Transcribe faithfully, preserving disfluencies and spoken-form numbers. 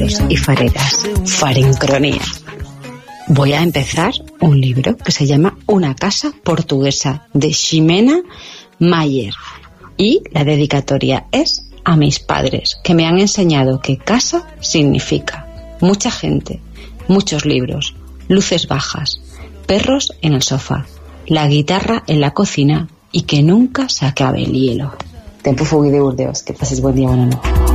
fareros y fareras, Farincronía. Voy a empezar un libro que se llama Una casa portuguesa, de Ximena Mayer, y la dedicatoria es a mis padres, que me han enseñado que casa significa mucha gente, muchos libros, luces bajas, perros en el sofá, la guitarra en la cocina y que nunca se acabe el hielo. Tempo Fugui de Burdeos, que pases buen día, buena noche.